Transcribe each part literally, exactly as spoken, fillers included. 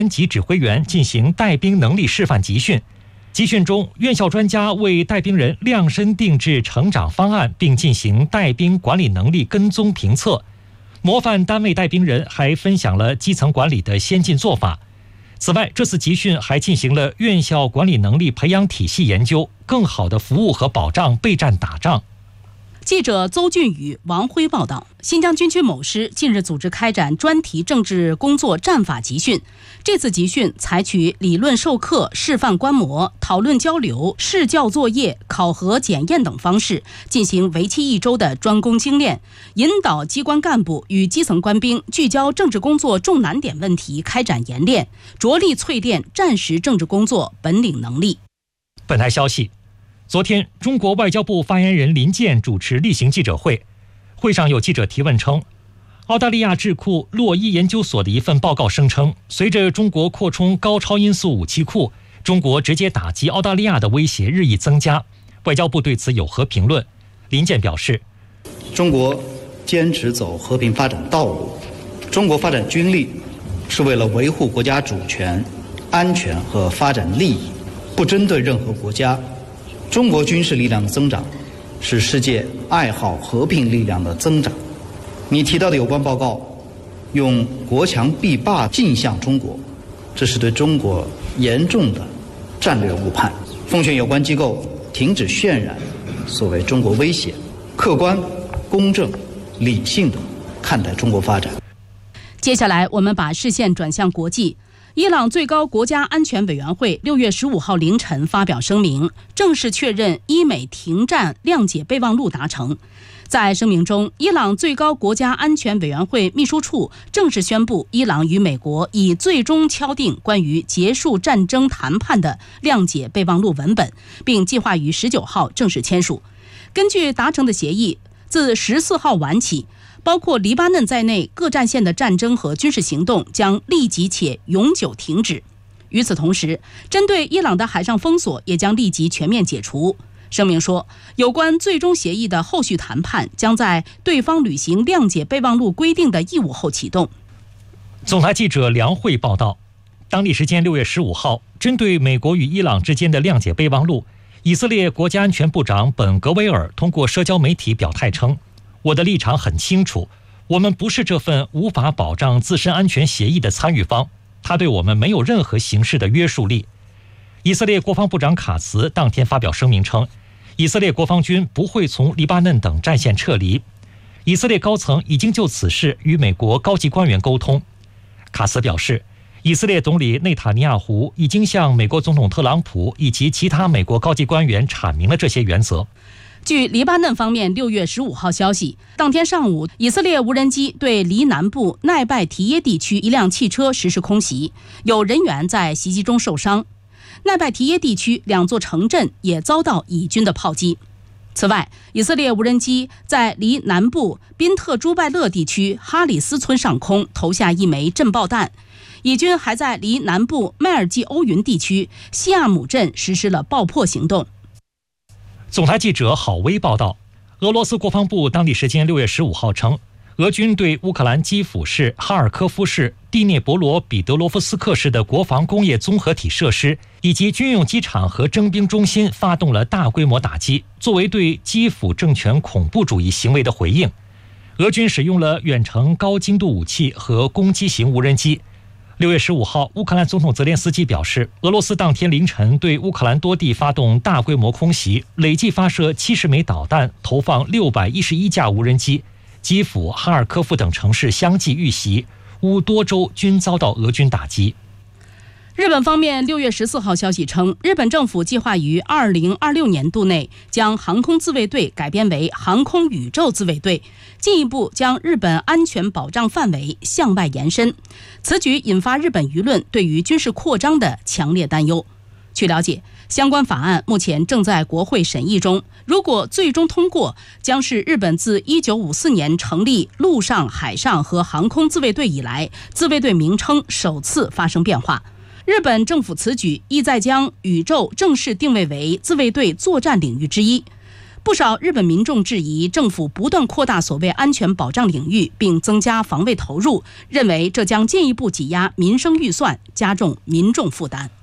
级指挥员进行带兵能力示范集训。集训中，院校专家为带兵人量身定制成长方案，并进行带兵管理能力跟踪评测。模范单位带兵人还分享了基层管理的先进做法。此外，这次集训还进行了院校管理能力培养体系研究，更好的服务和保障备战打仗。 记者邹俊宇、王辉报道，新疆军区某师近日组织开展专题政治工作战法集训。这次集训采取理论授课、示范观摩、讨论交流、试教作业、考核检验等方式，进行为期一周的专攻精练，引导机关干部与基层官兵聚焦政治工作重难点问题开展研练，着力淬炼战时政治工作本领能力。 本台消息，昨天，中国外交部发言人林健主持例行记者会，会上有记者提问称，澳大利亚智库洛伊研究所的一份报告声称，随着中国扩充高超音速武器库，中国直接打击澳大利亚的威胁日益增加。外交部对此有何评论？林健表示， 中国坚持走和平发展道路，中国发展军力是为了维护国家主权、安全和发展利益，不针对任何国家。中国军事力量的增长是世界爱好和平力量的增长。你提到的有关报告用国强必霸镜像中国，这是对中国严重的战略误判。奉劝有关机构停止渲染所谓中国威胁，客观、公正、理性地看待中国发展。 接下来我们把视线转向国际。伊朗最高国家安全委员会六月十五号凌晨发表声明，正式确认伊美停战谅解备忘录达成。在声明中，伊朗最高国家安全委员会秘书处正式宣布，伊朗与美国已最终敲定关于结束战争谈判的谅解备忘录文本，并计划于十九号正式签署。根据达成的协议，自十四号晚起，包括黎巴嫩在内各战线的战争和军事行动将立即且永久停止。与此同时，针对伊朗的海上封锁也将立即全面解除。声明说，有关最终协议的后续谈判将在对方履行谅解备忘录规定的义务后启动。 总台记者梁慧报道，当地时间六月十五号，针对美国与伊朗之间的谅解备忘录，以色列国家安全部长本·格维尔通过社交媒体表态称，我的立场很清楚，我们不是这份无法保障自身安全协议的参与方，它对我们没有任何形式的约束力。以色列国防部长卡茨当天发表声明称，以色列国防军不会从黎巴嫩等战线撤离。以色列高层已经就此事与美国高级官员沟通。卡茨表示，以色列总理内塔尼亚胡已经向美国总统特朗普以及其他美国高级官员阐明了这些原则。 据黎巴嫩方面六月十五号消息，当天上午，以色列无人机对黎南部奈拜提耶地区一辆汽车实施空袭，有人员在袭击中受伤。奈拜提耶地区两座城镇也遭到以军的炮击。此外，以色列无人机在离南部宾特朱拜勒地区哈里斯村上空投下一枚震爆弹。以军还在离南部麦尔济欧云地区西亚姆镇实施了爆破行动。 总台记者郝威报道，俄罗斯国防部当地时间六月十五号称，俄军对乌克兰基辅市、哈尔科夫市、第聂伯罗彼得罗夫斯克市的国防工业综合体设施以及军用机场和征兵中心发动了大规模打击，作为对基辅政权恐怖主义行为的回应。俄军使用了远程高精度武器和攻击型无人机。六月十五号，乌克兰总统泽连斯基表示，俄罗斯当天凌晨对乌克兰多地发动大规模空袭，累计发射七十枚导弹，投放六百一十一架无人机。基辅、哈尔科夫等城市相继遇袭，乌多州均遭到俄军打击。 日本方面六月十四号消息称，日本政府计划于二零二六年度内将航空自卫队改编为航空宇宙自卫队，进一步将日本安全保障范围向外延伸。此举引发日本舆论对于军事扩张的强烈担忧。据了解，相关法案目前正在国会审议中，如果最终通过，将是日本自一九五四年成立陆上、海上和航空自卫队以来，自卫队名称首次发生变化。日本政府此举意在将宇宙正式定位为自卫队作战领域之一。 不少日本民众质疑政府不断扩大所谓安全保障领域，并增加防卫投入，认为这将进一步挤压民生预算，加重民众负担。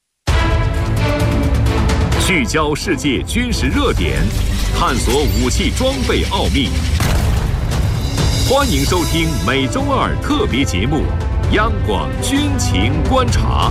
聚焦世界军事热点，探索武器装备奥秘。欢迎收听每周二特别节目《央广军情观察》。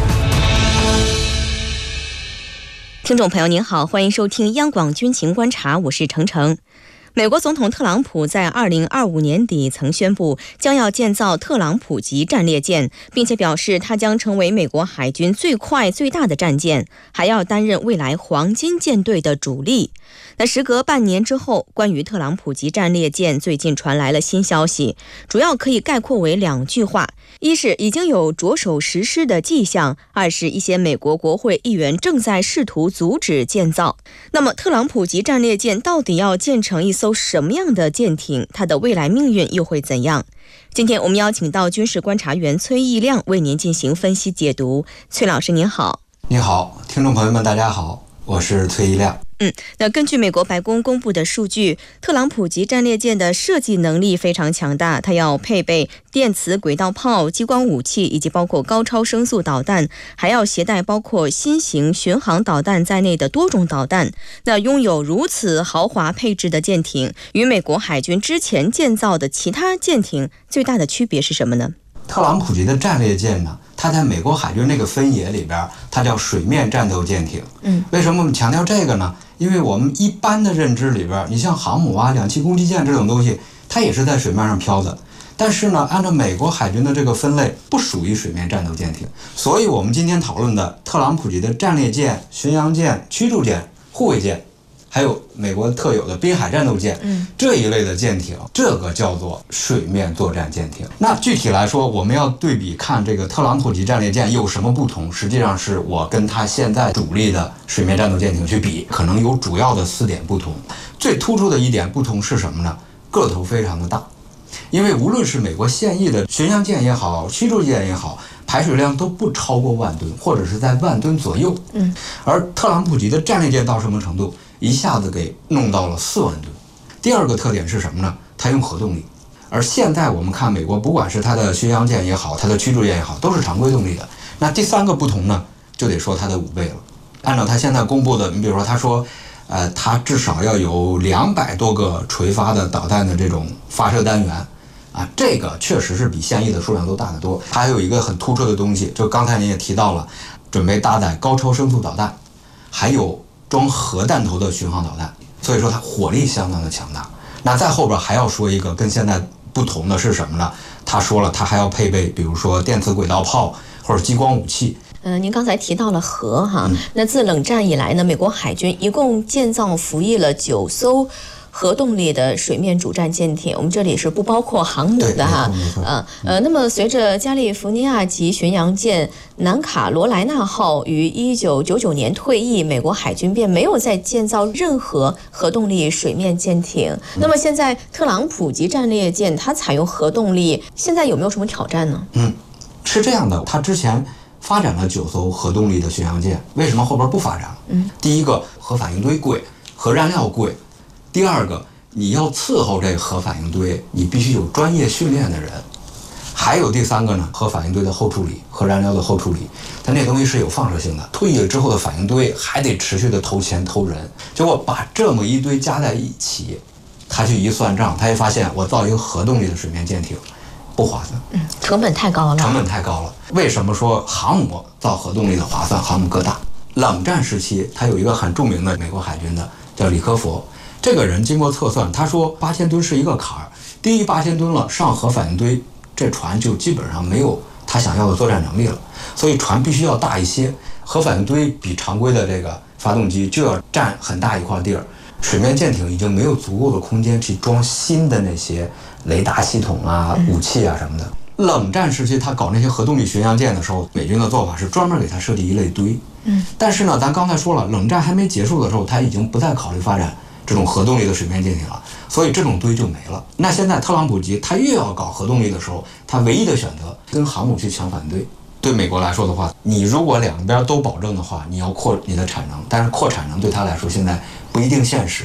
听众朋友您好，欢迎收听央广军情观察，我是程程。美国总统特朗普在二零二五年底曾宣布将要建造特朗普级战列舰，并且表示它将成为美国海军最快最大的战舰，还要担任未来黄金舰队的主力。那时隔半年之后，关于特朗普级战列舰最近传来了新消息，主要可以概括为两句话：一是已经有着手实施的迹象，二是一些美国国会议员正在试图阻止建造。那么特朗普级战列舰到底要建成一艘什么样的舰艇？它的未来命运又会怎样？今天我们邀请到军事观察员崔义亮为您进行分析解读。崔老师您好。 你好，听众朋友们大家好，我是崔义亮。 嗯，那根据美国白宫公布的数据，特朗普级战列舰的设计能力非常强大，它要配备电磁轨道炮、激光武器以及包括高超声速导弹，还要携带包括新型巡航导弹在内的多种导弹。那拥有如此豪华配置的舰艇，与美国海军之前建造的其他舰艇最大的区别是什么呢？ 特朗普级的战列舰呢，它在美国海军这个分野里边，它叫水面战斗舰艇。嗯，为什么我们强调这个呢？因为我们一般的认知里边，你像航母啊、两栖攻击舰这种东西，它也是在水面上飘的。但是呢，按照美国海军的这个分类，不属于水面战斗舰艇。所以我们今天讨论的特朗普级的战列舰、巡洋舰、驱逐舰、护卫舰，还有美国特有的滨海战斗舰，嗯，这一类的舰艇，这个叫做水面作战舰艇。那具体来说，我们要对比看这个特朗普级战列舰有什么不同，实际上是我跟它现在主力的水面战斗舰艇去比，可能有主要的四点不同。最突出的一点不同是什么呢？个头非常的大。因为无论是美国现役的巡洋舰也好，驱逐舰也好，排水量都不超过万吨，或者是在万吨左右。嗯，而特朗普级的战列舰到什么程度？一下子给弄到了四万吨。第二个特点是什么呢？它用核动力。而现在我们看美国，不管是它的巡洋舰也好，它的驱逐舰也好，都是常规动力的。那第三个不同呢，就得说它的五倍了。按照它现在公布的，你比如说他说，呃，它至少要有两百多个垂发的导弹的这种发射单元。啊，这个确实是比现役的数量都大得多。它还有一个很突出的东西，就刚才您也提到了，准备搭载高超声速导弹，还有装核弹头的巡航导弹，所以说它火力相当的强大。那在后边还要说一个跟现在不同的是什么呢？他说了，他还要配备比如说电磁轨道炮或者激光武器。 嗯、呃，您刚才提到了核哈、嗯，那自冷战以来呢，美国海军一共建造服役了九艘核动力的水面主战舰艇，我们这里是不包括航母的哈。呃呃，那么随着加利福尼亚级巡洋舰南卡罗来纳号于一九九九年退役，美国海军便没有再建造任何核动力水面舰艇。嗯、那么现在特朗普级战列舰它采用核动力，现在有没有什么挑战呢？ 嗯，是这样的，它之前发展了九艘核动力的巡洋舰，为什么后边不发展了？嗯，第一个核反应堆贵，核燃料贵。第二个，你要伺候这个核反应堆，你必须有专业训练的人。还有第三个呢，核反应堆的后处理，核燃料的后处理，它那东西是有放射性的，退役了之后的反应堆还得持续的投钱投人。结果把这么一堆加在一起，他去一算账，他一发现我造一个核动力的水面舰艇不划算， 嗯，成本太高了。 成本太高了。为什么说航母造核动力的划算？航母个大。冷战时期，他有一个很著名的美国海军的叫李科佛。这个人经过测算，他说八千吨是一个坎儿，低于八千吨了，上核反应堆，这船就基本上没有他想要的作战能力了。所以船必须要大一些，核反应堆比常规的这个发动机就要占很大一块地儿。水面舰艇已经没有足够的空间去装新的那些雷达系统啊、武器啊什么的。冷战时期，他搞那些核动力巡洋舰的时候，美军的做法是专门给他设计一类堆。嗯，但是呢，咱刚才说了，冷战还没结束的时候，他已经不再考虑发展这种核动力的水面舰艇了，所以这种堆就没了。那现在特朗普级他越要搞核动力的时候，他唯一的选择跟航母去抢反对。对美国来说的话，你如果两边都保证的话，你要扩你的产能，但是扩产能对他来说现在不一定现实，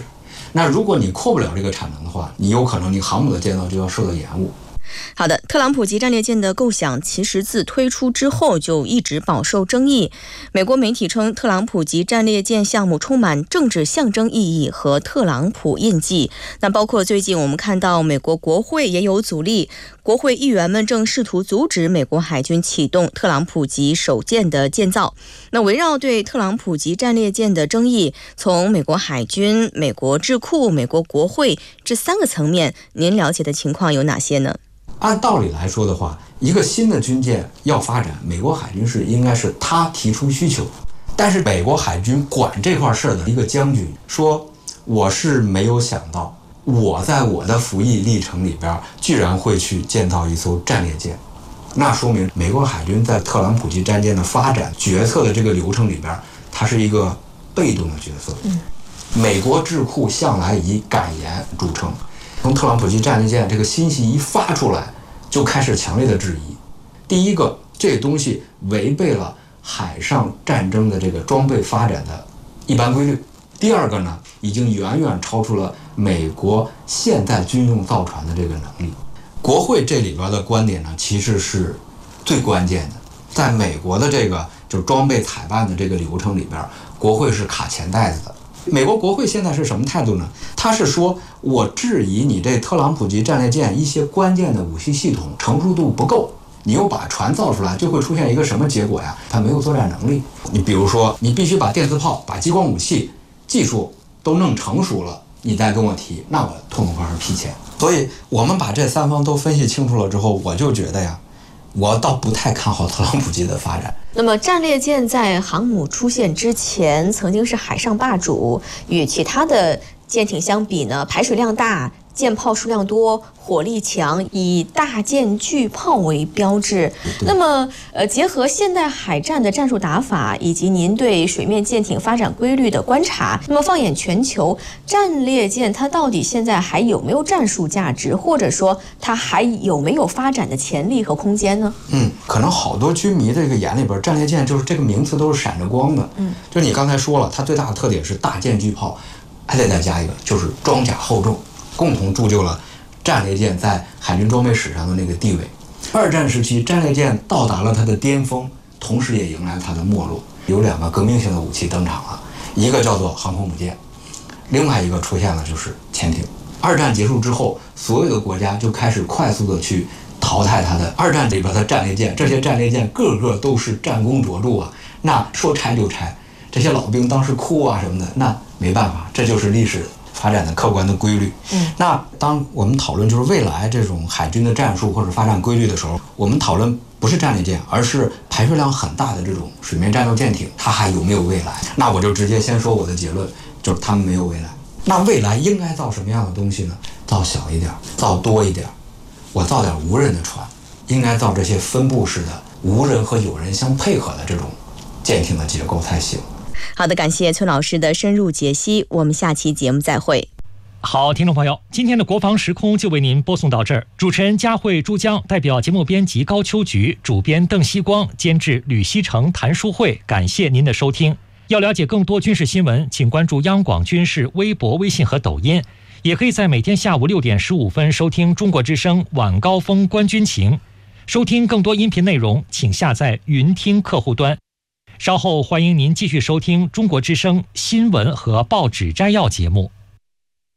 那如果你扩不了这个产能的话，你有可能你航母的建造就要受到延误。 好的，特朗普级战列舰的构想其实自推出之后就一直饱受争议。美国媒体称，特朗普级战列舰项目充满政治象征意义和特朗普印记。那包括最近我们看到美国国会也有阻力，国会议员们正试图阻止美国海军启动特朗普级首舰的建造。那围绕对特朗普级战列舰的争议，从美国海军、美国智库、美国国会这三个层面，您了解的情况有哪些呢？ 按道理来说的话，一个新的军舰要发展，美国海军是应该是他提出需求，但是美国海军管这块事儿的一个将军说，我是没有想到我在我的服役历程里边居然会去建造一艘战列舰，那说明美国海军在特朗普级战舰的发展决策的这个流程里边，它是一个被动的角色。嗯，美国智库向来以敢言著称，从特朗普级战列舰这个信息一发出来，就开始强烈的质疑。第一个，这东西违背了海上战争的这个装备发展的一般规律。第二个呢，已经远远超出了美国现代军用造船的这个能力。国会这里边的观点呢，其实是最关键的。在美国的这个就是装备采办的这个流程里边，国会是卡钱袋子的。美国国会现在是什么态度呢？他是说，我质疑你这特朗普级战列舰一些关键的武器系统成熟度不够，你又把船造出来，就会出现一个什么结果呀？它没有作战能力。你比如说，你必须把电磁炮、把激光武器技术都弄成熟了，你再跟我提，那我痛痛快快批钱。所以我们把这三方都分析清楚了之后，我就觉得呀，我倒不太看好特朗普级的发展。 那么战列舰在航母出现之前曾经是海上霸主，与其他的舰艇相比呢，排水量大，舰炮数量多，火力强，以大舰巨炮为标志。那么呃，结合现代海战的战术打法，以及您对水面舰艇发展规律的观察，那么放眼全球，战列舰它到底现在还有没有战术价值，或者说它还有没有发展的潜力和空间呢？ 嗯，可能好多军迷的这个眼里边，战列舰就是这个名词都是闪着光的。嗯，就你刚才说了，它最大的特点是大舰巨炮，还得再加一个就是装甲厚重，共同铸就了战列舰在海军装备史上的那个地位。二战时期，战列舰到达了它的巅峰，同时也迎来了它的没落。有两个革命性的武器登场了，一个叫做航空母舰，另外一个出现了就是潜艇。二战结束之后，所有的国家就开始快速的去淘汰它的二战里边的战列舰，这些战列舰个个都是战功卓著啊，那说拆就拆，这些老兵当时哭啊什么的，那没办法，这就是历史发展的客观的规律。嗯，那当我们讨论就是未来这种海军的战术或者发展规律的时候，我们讨论不是战列舰，而是排水量很大的这种水面战斗舰艇，它还有没有未来？那我就直接先说我的结论，就是它们没有未来。那未来应该造什么样的东西呢？造小一点，造多一点。我造点无人的船，应该造这些分布式的无人和有人相配合的这种舰艇的结构才行。 好的，感谢崔老师的深入解析，我们下期节目再会。 好，听众朋友，今天的国防时空就为您播送到这儿。主持人佳慧、珠江，代表节目编辑高秋菊，主编邓希光，监制吕希成、谭淑慧，感谢您的收听。要了解更多军事新闻，请关注央广军事微博、微信和抖音，也可以在每天下午六点十五分收听中国之声晚高峰观军情。收听更多音频内容，请下载云听客户端。稍后欢迎您继续收听中国之声新闻和报纸摘要节目。